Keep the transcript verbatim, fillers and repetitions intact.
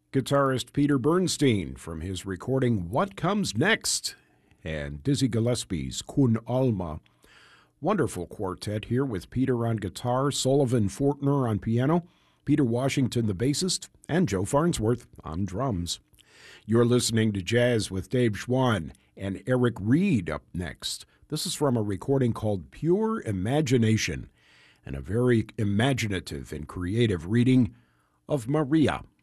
Guitarist Peter Bernstein from his recording What Comes Next, and Dizzy Gillespie's Kun Alma. Wonderful quartet here with Peter on guitar, Sullivan Fortner on piano, Peter Washington the bassist, and Joe Farnsworth on drums. You're listening to Jazz with Dave Schwann and Eric Reed up next. This is from a recording called Pure Imagination, and a very imaginative and creative reading of Maria